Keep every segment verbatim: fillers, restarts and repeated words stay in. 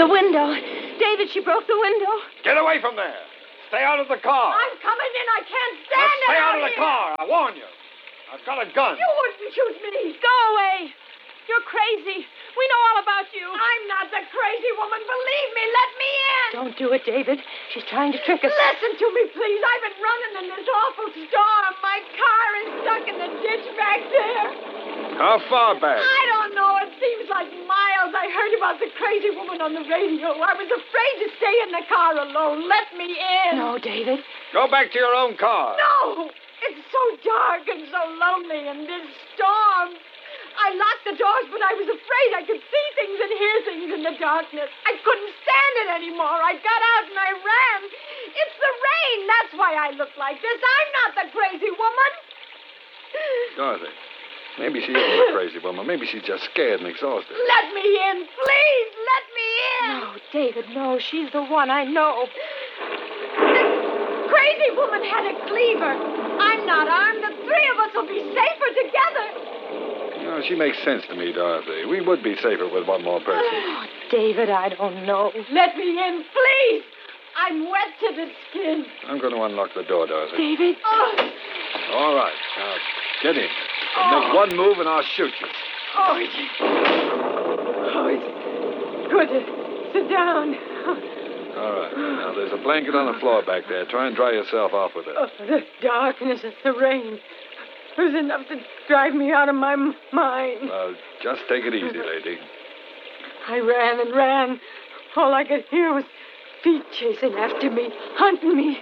The window. David, she broke the window. Get away from there. Stay out of the car. I'm coming in. I can't stand Now it. stay out of here. the car. I warn you. I've got a gun. You wouldn't shoot me. Go away. You're crazy. We know all about you. I'm not the crazy woman. Believe me. Let me in. Don't do it, David. She's trying to trick us. Listen to me, please. I've been running in this awful storm. My car is stuck in the ditch back there. How far back? I don't know. It seems like miles. I heard about the crazy woman on the radio. I was afraid to stay in the car alone. Let me in. No, David. Go back to your own car. No. It's so dark and so lonely in this storm. I locked the doors, but I was afraid I could see things and hear things in the darkness. I couldn't stand it anymore. I got out and I ran. It's the rain. That's why I look like this. I'm not the crazy woman. Dorothy, maybe she isn't a crazy woman. Maybe she's just scared and exhausted. Let me in, please. Let me in. No, David, no. She's the one. I know. The crazy woman had a cleaver. I'm not armed. The three of us will be safer together. No, she makes sense to me, Dorothy. We would be safer with one more person. Oh, David, I don't know. Let me in, please. I'm wet to the skin. I'm going to unlock the door, Dorothy. David? Oh, All right. Now, get in. Oh. Make one move and I'll shoot you. oh, it's, oh, it's good to sit down. All right. Now, there's a blanket on the floor back there. Try and dry yourself off with it. Oh, the darkness and the rain. It was enough to drive me out of my m- mind. Well, just take it easy, lady. I ran and ran. All I could hear was feet chasing after me, hunting me.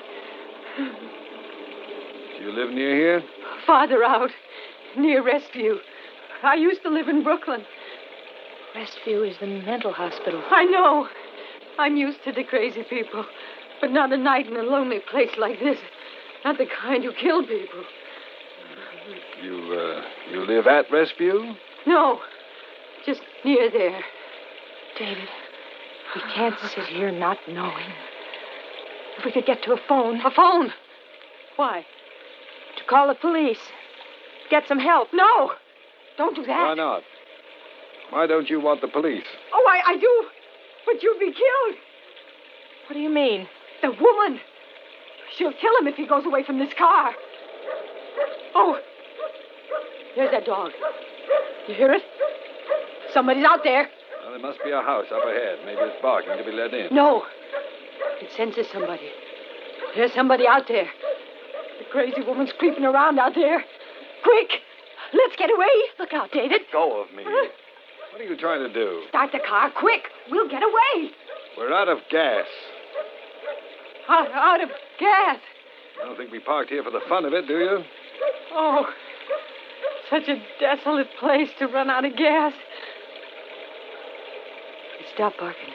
Do you live near here? Farther out, near Restview. I used to live in Brooklyn. Restview is the mental hospital. I know. I'm used to the crazy people, but not a night in a lonely place like this. Not the kind who kill people. You, uh, you live at Restview? No, just near there. David, we can't sit here not knowing. If we could get to a phone. A phone? Why? To call the police. Get some help. No! Don't do that. Why not? Why don't you want the police? Oh, I, I do. But you'd be killed. What do you mean? The woman. She'll kill him if he goes away from this car. Oh, there's that dog. You hear it? Somebody's out there. Well, there must be a house up ahead. Maybe it's barking to be let in. No. It senses somebody. There's somebody out there. The crazy woman's creeping around out there. Quick! Let's get away. Look out, David. Let go of me. What are you trying to do? Start the car, quick. We'll get away. We're out of gas. Out, out of gas. I don't think we parked here for the fun of it, do you? Oh, such a desolate place to run out of gas. Stop barking.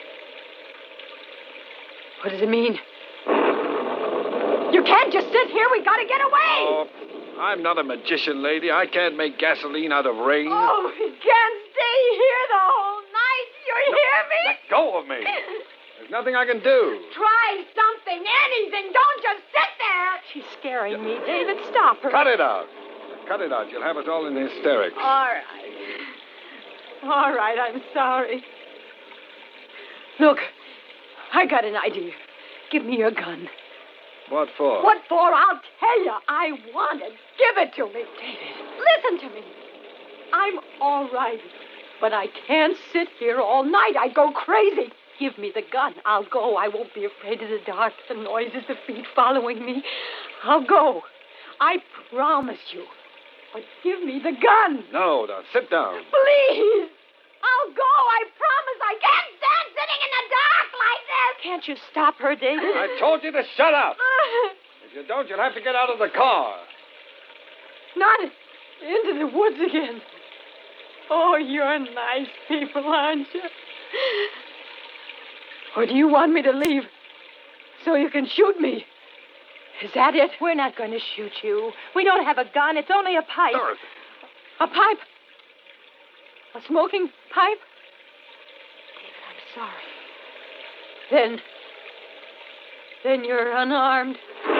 What does it mean? You can't just sit here. We gotta get away. Oh, I'm not a magician, lady. I can't make gasoline out of rain. Oh, we can't stay here the whole night. You hear me? Let go of me. There's nothing I can do. Try something, anything. Don't just sit there. She's scaring me. David, stop her. Cut it out. Cut it out. You'll have us all in hysterics. All right. All right, I'm sorry. Look, I got an idea. Give me your gun. What for? What for? I'll tell you. I want it. Give it to me. David. Listen to me. I'm all right, but I can't sit here all night. I'd go crazy. Give me the gun. I'll go. I won't be afraid of the dark, the noises, the feet following me. I'll go. I promise you. But give me the gun. No, now sit down. Please. I'll go. I promise. I can't stand sitting in the dark like this. Can't you stop her, David? I told you to shut up. If you don't, you'll have to get out of the car. Not into the woods again. Oh, you're nice people, aren't you? Or do you want me to leave so you can shoot me? Is that it? We're not going to shoot you. We don't have a gun. It's only a pipe. Dorothy. A pipe? A smoking pipe? I'm sorry. Then... Then you're unarmed.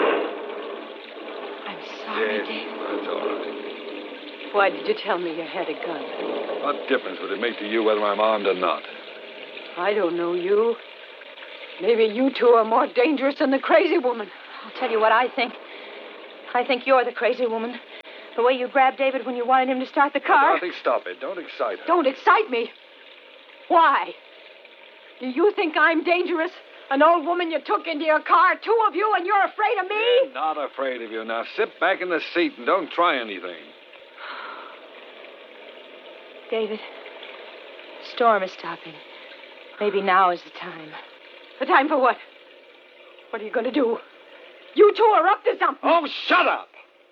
I'm sorry, Yes, David. that's all right. Why did you tell me you had a gun? What difference would it make to you whether I'm armed or not? I don't know you. Maybe you two are more dangerous than the crazy woman. I'll tell you what I think. I think you're the crazy woman. The way you grabbed David when you wanted him to start the car. Dorothy, stop it. Don't excite her. Don't excite me. Why? Do you think I'm dangerous? An old woman you took into your car, two of you, and you're afraid of me? I'm not afraid of you. Now sit back in the seat and don't try anything. David, the storm is stopping. Maybe now is the time. The time for what? What are you going to do? You two are up to something. Oh, shut up!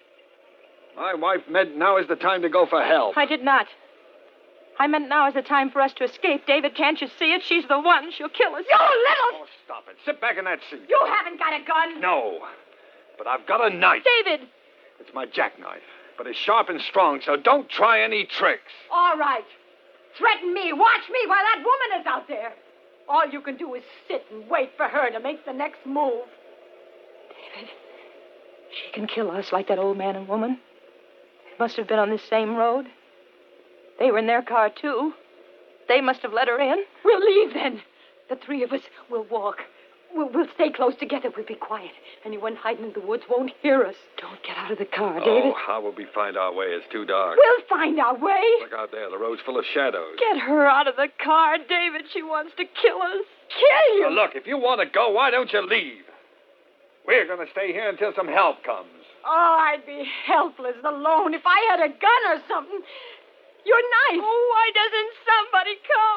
My wife meant now is the time to go for help. I did not. I meant now is the time for us to escape. David, can't you see it? She's the one. She'll kill us. You little... Oh, stop it. Sit back in that seat. You haven't got a gun. No, but I've got a knife. David! It's my jackknife, but it's sharp and strong, so don't try any tricks. All right. Threaten me. Watch me while that woman is out there. All you can do is sit and wait for her to make the next move. David, she can kill us like that old man and woman. They must have been on this same road. They were in their car, too. They must have let her in. We'll leave then. The three of us will walk. We'll, we'll stay close together. We'll be quiet. Anyone hiding in the woods won't hear us. Don't get out of the car, David. Oh, how will we find our way? It's too dark. We'll find our way. Look out there. The road's full of shadows. Get her out of the car, David. She wants to kill us. Kill you. Now, look, if you want to go, why don't you leave? We're going to stay here until some help comes. Oh, I'd be helpless alone if I had a gun or something. Your knife. Oh, why doesn't somebody come?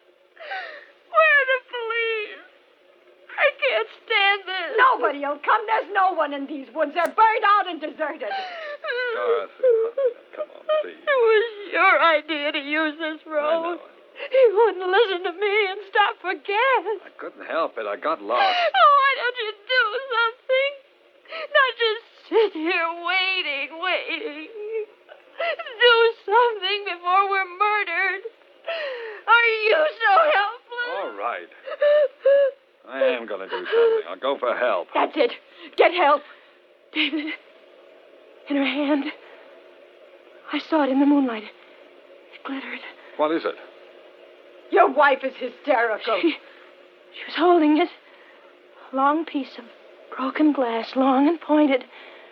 Where are the police? I can't stand this. Nobody'll come. There's no one in these woods. They're burned out and deserted. Dorothy, come on, please. It was your idea to use this I road. know it. You wouldn't listen to me and stop for gas. I couldn't help it. I got lost. Oh, why don't you do something? Not just sit here waiting, waiting. Do something before we're murdered. Are you so helpless? All right. I am going to do something. I'll go for help. That's it. Get help. David, in her hand. I saw it in the moonlight. It glittered. What is it? Your wife is hysterical. She, she was holding it. A long piece of broken glass, long and pointed.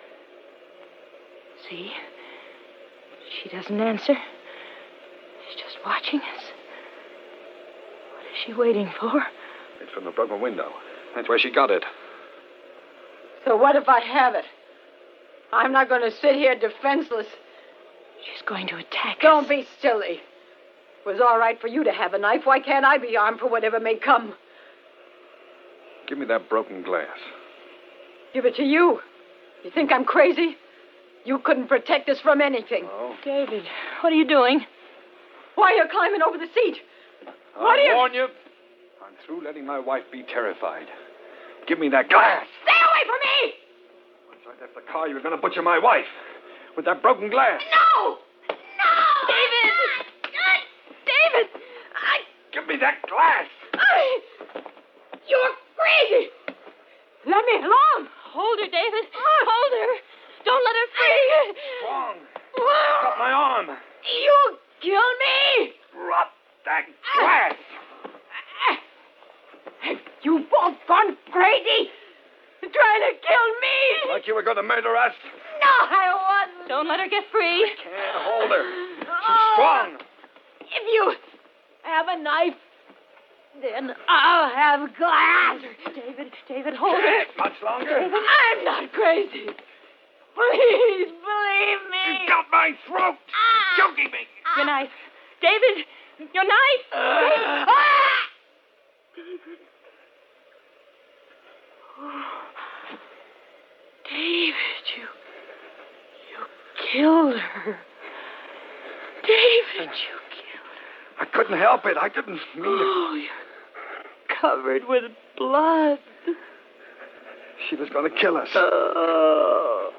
See? She doesn't answer. She's just watching us. What is she waiting for? It's from the broken window. That's where she got it. So what if I have it? I'm not going to sit here defenseless. She's going to attack us. Don't be silly. It was all right for you to have a knife. Why can't I be armed for whatever may come? Give me that broken glass. Give it to you. You think I'm crazy? You couldn't protect us from anything. Oh. David, what are you doing? Why are you climbing over the seat? I What do you... warn you, I'm through letting my wife be terrified. Give me that glass. Stay away from me! Once I left the car, you were going to butcher my wife with that broken glass. No! No! David! David! I... Give me that glass. I... You're crazy! Let me alone! Hold her, David. Hold her. Don't let her free. Strong. Got my arm. You kill me! Drop that glass. Have you both gone crazy? Trying to kill me? Like you were going to murder us. No, I wasn't. Don't let her get free. Can't hold her. She's strong. If you have a knife, then I'll have glass. David, David, hold her. Can't much longer. I'm not crazy. Please believe me. You got my throat. You're choking me. Your knife. David, your knife. Ah! David, you... You killed her. David, you killed her. I couldn't help it. I didn't mean it. Oh, you're covered with blood. She was going to kill us. Oh.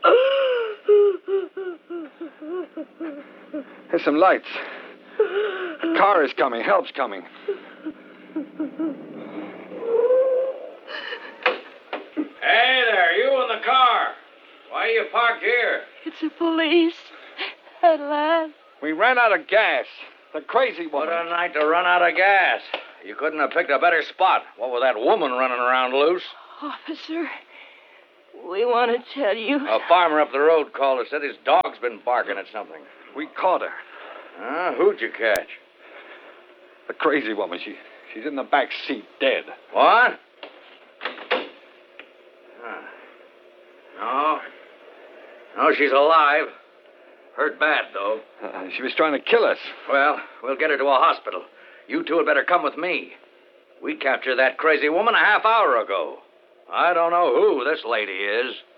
There's some lights. A car is coming. Help's coming. Hey there, you in the car. Why are you parked here? It's the police. At last. We ran out of gas. The crazy What woman. a night to run out of gas. You couldn't have picked a better spot. What with that woman running around loose? Officer, we want to tell you. A farmer up the road called us, said his dog's been barking at something. We caught her. Huh? Who'd you catch? The crazy woman. She, she's in the back seat, dead. What? Huh. No. No, she's alive. Hurt bad, though. Uh, she was trying to kill us. Well, we'll get her to a hospital. You two had better come with me. We captured that crazy woman a half hour ago. I don't know who this lady is.